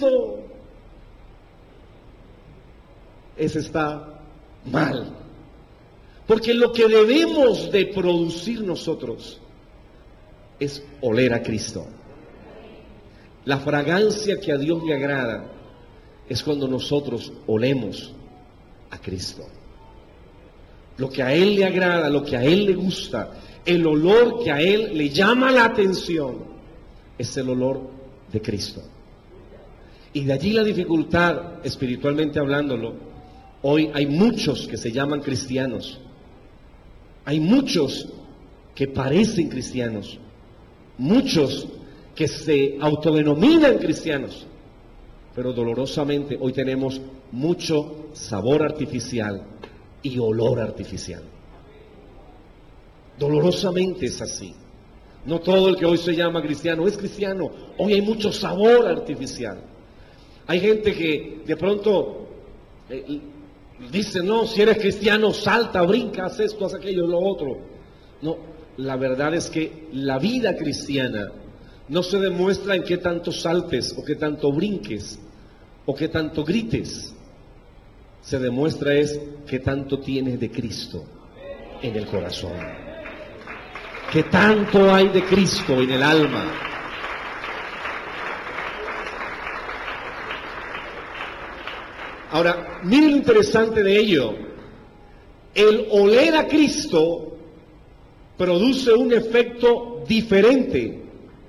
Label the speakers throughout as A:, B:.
A: Cristo, ese está mal. Porque lo que debemos de producir nosotros es oler a Cristo. La fragancia que a Dios le agrada es cuando nosotros olemos a Cristo. Lo que a Él le agrada, lo que a Él le gusta, el olor que a Él le llama la atención, es el olor de Cristo. Y de allí la dificultad, espiritualmente hablándolo. Hoy hay muchos que se llaman cristianos. Hay muchos que parecen cristianos. Muchos que se autodenominan cristianos. Pero dolorosamente hoy tenemos mucho sabor artificial y olor artificial. Dolorosamente es así. No todo el que hoy se llama cristiano es cristiano. Hoy hay mucho sabor artificial. Hay gente que de pronto dice, no, si eres cristiano, salta, brinca, haz esto, haz aquello, lo otro. No, la verdad es que la vida cristiana no se demuestra en qué tanto saltes, o qué tanto brinques, o qué tanto grites. Se demuestra es qué tanto tienes de Cristo en el corazón. Qué tanto hay de Cristo en el alma. Ahora, miren lo interesante de ello. El oler a Cristo produce un efecto diferente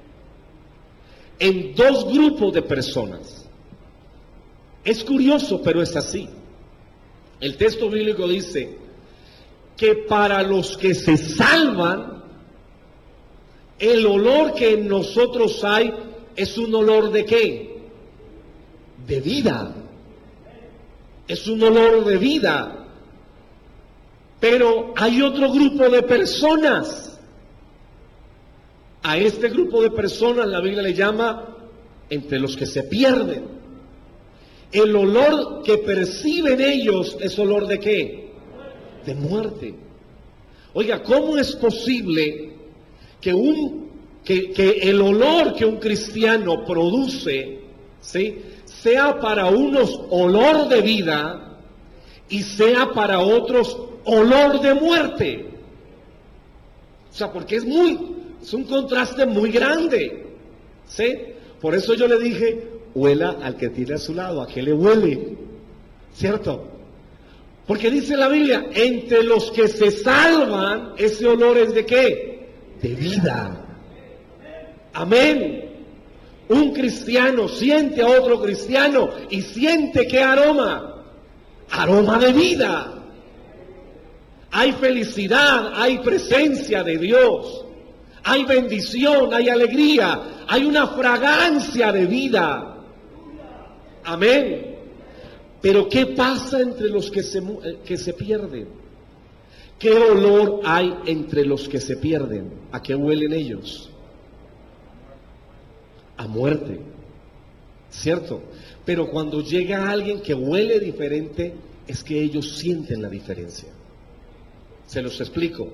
A: en dos grupos de personas. Es curioso, pero es así. El texto bíblico dice que para los que se salvan, el olor que en nosotros hay es un olor ¿de qué? De vida. Es un olor de vida. Pero hay otro grupo de personas. A este grupo de personas la Biblia le llama entre los que se pierden. El olor que perciben ellos es olor ¿de qué? De muerte. Oiga, ¿cómo es posible que el olor que un cristiano produce, ¿sí?, sea para unos olor de vida y sea para otros olor de muerte? O sea, porque es un contraste muy grande, ¿sí? Por eso yo le dije, huela al que tiene a su lado, ¿a qué le huele? ¿Cierto? Porque dice la Biblia, entre los que se salvan, ese olor es ¿de qué? De vida. Amén. Un cristiano siente a otro cristiano y siente ¿qué aroma? Aroma de vida. Hay felicidad, hay presencia de Dios, hay bendición, hay alegría, hay una fragancia de vida. Amén. Pero ¿qué pasa entre los que se pierden? ¿Qué olor hay entre los que se pierden? ¿A qué huelen ellos? A muerte, ¿cierto? Pero cuando llega alguien que huele diferente, es que ellos sienten la diferencia. Se los explico.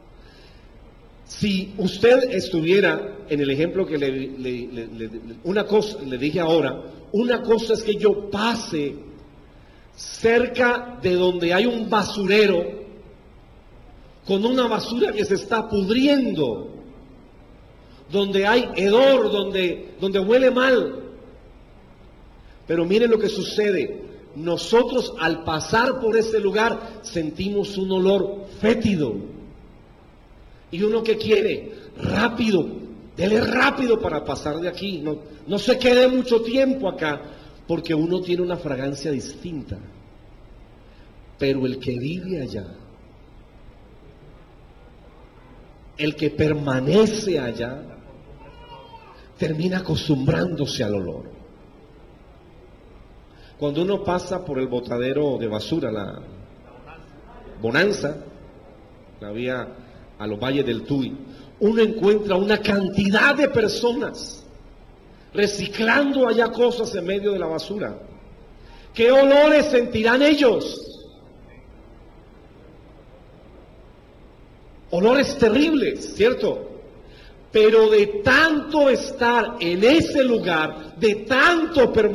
A: Si usted estuviera en el ejemplo que una cosa le dije ahora, una cosa es que yo pase cerca de donde hay un basurero con una basura que se está pudriendo, donde hay hedor, donde huele mal. Pero miren lo que sucede. Nosotros al pasar por ese lugar sentimos un olor fétido. Y uno que quiere, rápido, dele rápido para pasar de aquí. No se quede mucho tiempo acá, porque uno tiene una fragancia distinta. Pero el que vive allá, el que permanece allá, termina acostumbrándose al olor. Cuando uno pasa por el botadero de basura, la Bonanza, la vía a los valles del Tuy, uno encuentra una cantidad de personas reciclando allá cosas en medio de la basura. ¿Qué olores sentirán ellos? Olores terribles, ¿cierto? Pero de tanto estar en ese lugar, de tanto permanecer,